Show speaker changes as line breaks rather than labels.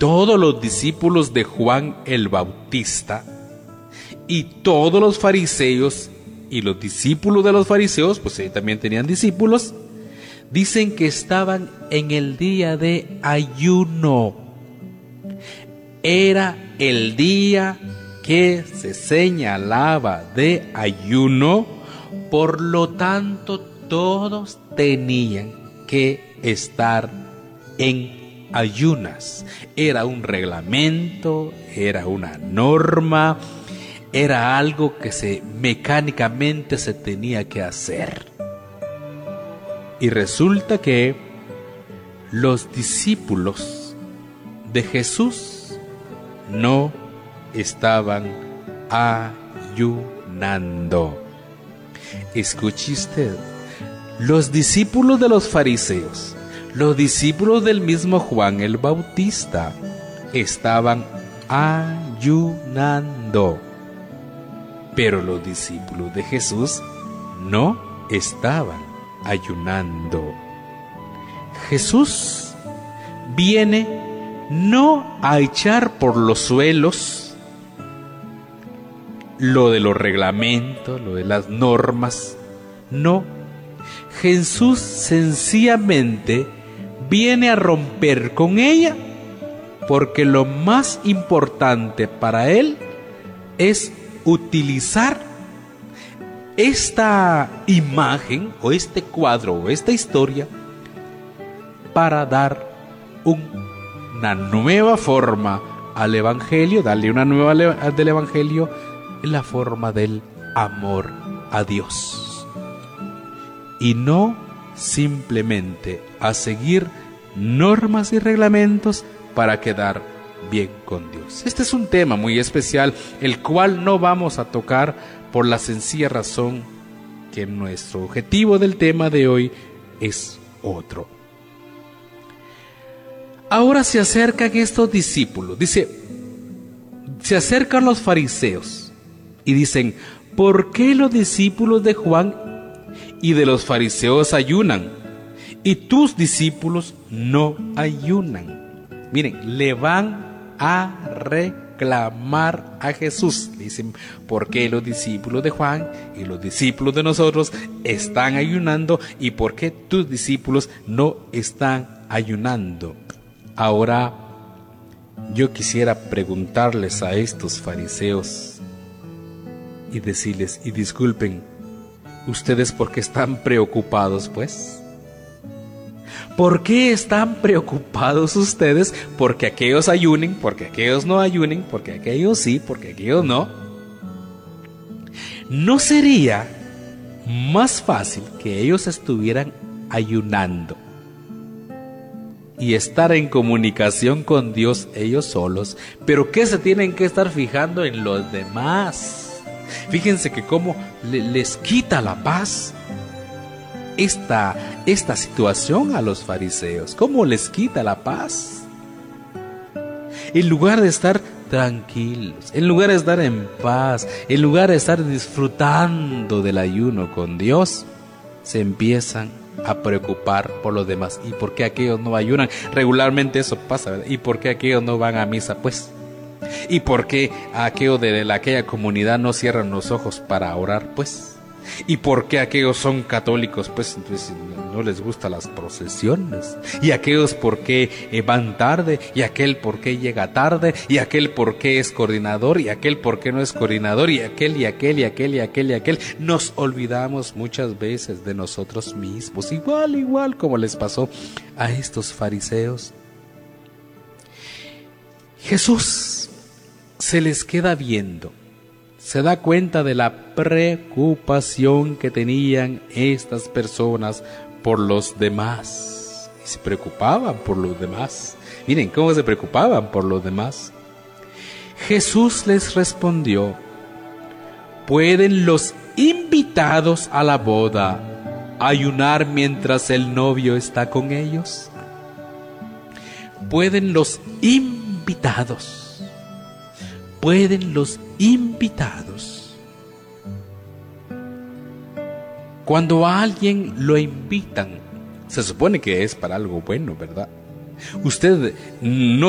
todos los discípulos de Juan el Bautista y todos los fariseos y los discípulos de los fariseos, pues ellos también tenían discípulos, dicen que estaban en el día de ayuno. Era el día que se señalaba de ayuno, por lo tanto todos tenían que estar en ayunas. Era un reglamento, era una norma, era algo que mecánicamente se tenía que hacer. Y resulta que los discípulos de Jesús no estaban ayunando. Escuche usted, los discípulos de los fariseos, los discípulos del mismo Juan el Bautista, estaban ayunando. Pero los discípulos de Jesús no estaban ayunando. Jesús viene no a echar por los suelos lo de los reglamentos, lo de las normas. No, Jesús sencillamente viene a romper con ella, porque lo más importante para él es utilizar esta imagen o este cuadro o esta historia para dar una nueva forma al Evangelio, darle una nueva del Evangelio en la forma del amor a Dios, y no simplemente a seguir normas y reglamentos para quedar bien con Dios. Este es un tema muy especial, el cual no vamos a tocar por la sencilla razón que nuestro objetivo del tema de hoy es otro. Ahora se acercan estos discípulos, se acercan los fariseos y dicen: ¿por qué los discípulos de Juan y de los fariseos ayunan y tus discípulos no ayunan? Miren, le van a reclamar a Jesús. Dicen: ¿por qué los discípulos de Juan y los discípulos de nosotros están ayunando y por qué tus discípulos no están ayunando? Ahora, yo quisiera preguntarles a estos fariseos y decirles: y disculpen, ¿ustedes por qué están preocupados, pues? ¿Por qué están preocupados ustedes? Porque aquellos ayunen, porque aquellos no ayunen, porque aquellos sí, porque aquellos no. ¿No sería más fácil que ellos estuvieran ayunando y estar en comunicación con Dios ellos solos? ¿Pero qué se tienen que estar fijando en los demás? Fíjense que cómo les quita la paz esta situación a los fariseos. ¿Cómo les quita la paz? En lugar de estar tranquilos, en lugar de estar en paz, en lugar de estar disfrutando del ayuno con Dios, se empiezan a preocupar por los demás. ¿Y por qué aquellos no ayunan? Regularmente eso pasa, ¿verdad? ¿Y por qué aquellos no van a misa, pues? ¿Y por qué aquellos de aquella comunidad no cierran los ojos para orar, pues? ¿Y por qué aquellos son católicos, pues entonces no les gustan las procesiones? ¿Y aquellos por qué van tarde? ¿Y aquel por qué llega tarde? ¿Y aquel por qué es coordinador? ¿Y aquel por qué no es coordinador? ¿Y aquel, y aquel, y aquel, y aquel, y aquel? Nos olvidamos muchas veces de nosotros mismos, igual como les pasó a estos fariseos. Jesús se les queda viendo, se da cuenta de la preocupación que tenían estas personas por los demás. Y se preocupaban por los demás. Miren cómo se preocupaban por los demás. Jesús les respondió: ¿pueden los invitados a la boda ayunar mientras el novio está con ellos? ¿Pueden los invitados? ¿Pueden los invitados? Cuando a alguien lo invitan, se supone que es para algo bueno, ¿verdad? Usted no